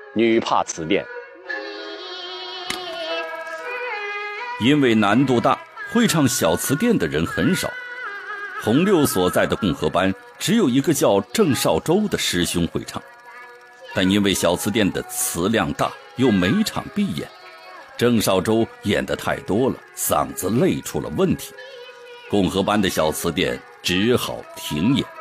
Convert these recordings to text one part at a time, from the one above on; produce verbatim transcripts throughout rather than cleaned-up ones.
女怕词典。 因为难度大，会唱小词典的人很少。洪六所在的共和班只有一个叫郑少周的师兄会唱，但因为小词典的词量大，又每场必演，郑少周演得太多了，嗓子累出了问题，共和班的小词典只好停演。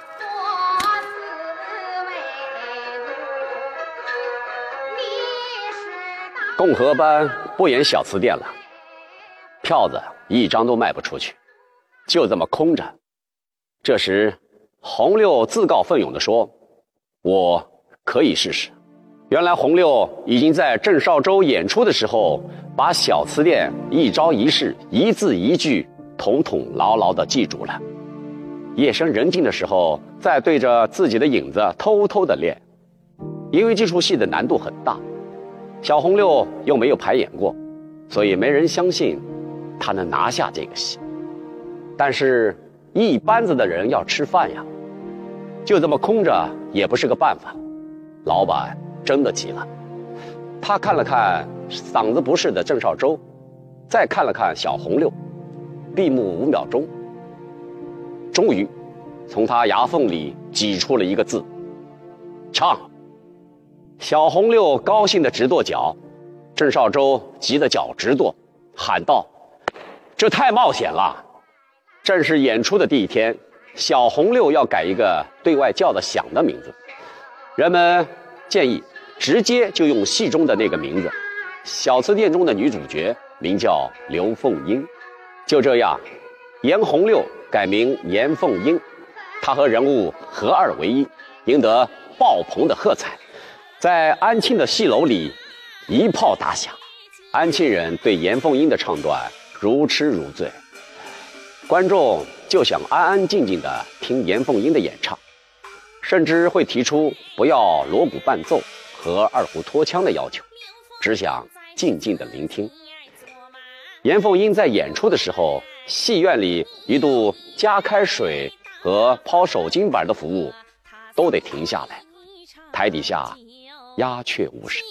共和班不演小词典了，票子一张都卖不出去，就这么空着。这时洪六自告奋勇地说，我可以试试。原来洪六已经在郑少周演出的时候，把小词典一招一式一字一句统统牢牢地记住了。夜深人静的时候，再对着自己的影子偷偷地练。因为这出戏的难度很大，小洪六又没有排演过，所以没人相信他能拿下这个戏。但是一班子的人要吃饭呀，就这么空着也不是个办法。老板真的急了，他看了看嗓子不适的郑少周，再看了看小洪六，闭目五秒钟，终于从他牙缝里挤出了一个字：唱。小洪六高兴得直跺脚，郑少周急得脚直跺，喊道：这太冒险了！正式演出的第一天，小洪六要改一个对外叫得响的名字，人们建议直接就用戏中的那个名字。小词典中的女主角名叫刘凤英，就这样，严洪六改名严凤英，她和人物合二为一，赢得爆棚的喝彩。在安庆的戏楼里一炮打响，安庆人对严凤英的唱段如痴如醉，观众就想安安静静地听严凤英的演唱，甚至会提出不要锣鼓伴奏和二胡拖腔的要求，只想静静地聆听。严凤英在演出的时候，戏院里一度加开水和抛手巾板的服务都得停下来，台底下鸦雀无声。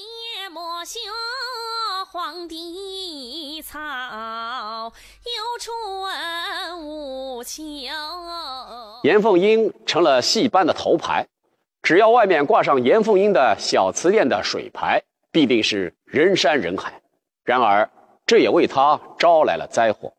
黄地草，有春无秋。 严凤英成了戏班的头牌，只要外面挂上严凤英的小词典的水牌，必定是人山人海。然而，这也为他招来了灾祸。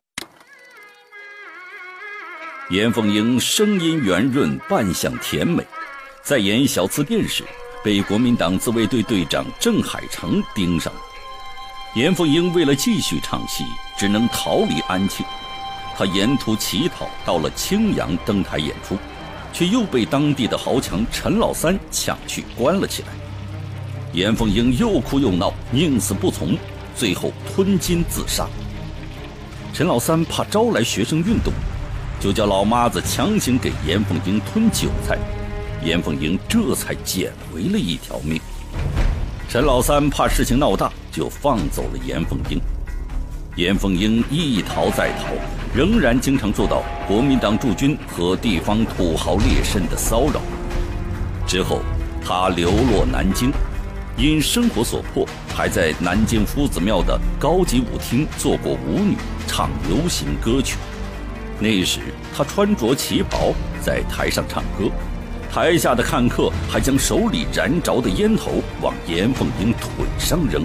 严凤英声音圆润，扮相甜美，在演小词典时，被国民党自卫队队长郑海成盯上了。严凤英为了继续唱戏，只能逃离安庆。她沿途乞讨到了青阳登台演出，却又被当地的豪强陈老三抢去关了起来。严凤英又哭又闹，宁死不从，最后吞金自杀。陈老三怕招来学生运动，就叫老妈子强行给严凤英吞韭菜，严凤英这才捡回了一条命。陈老三怕事情闹大，就放走了严凤英。严凤英一逃再逃，仍然经常受到国民党驻军和地方土豪劣绅的骚扰。之后他流落南京，因生活所迫，还在南京夫子庙的高级舞厅做过舞女，唱流行歌曲。那时他穿着旗袍在台上唱歌，台下的看客还将手里燃着的烟头往严凤英腿上扔。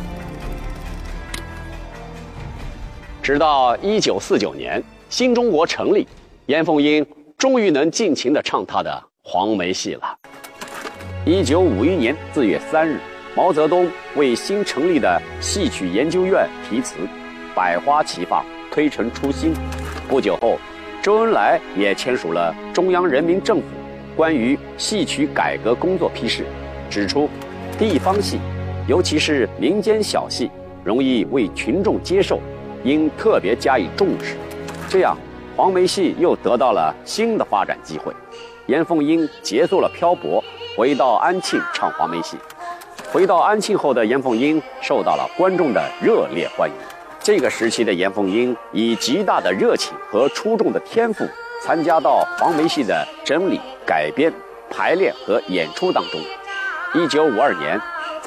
直到一九四九年，新中国成立，严凤英终于能尽情地唱她的黄梅戏了。一九五一年四月三日，毛泽东为新成立的戏曲研究院题词，百花齐放，推陈出新。不久后，周恩来也签署了中央人民政府关于戏曲改革工作批示，指出地方戏，尤其是民间小戏，容易为群众接受，应特别加以重视。这样，黄梅戏又得到了新的发展机会。严凤英结束了漂泊，回到安庆唱黄梅戏。回到安庆后的严凤英受到了观众的热烈欢迎。这个时期的严凤英以极大的热情和出众的天赋参加到黄梅戏的整理、改编、排练和演出当中。一九五二年，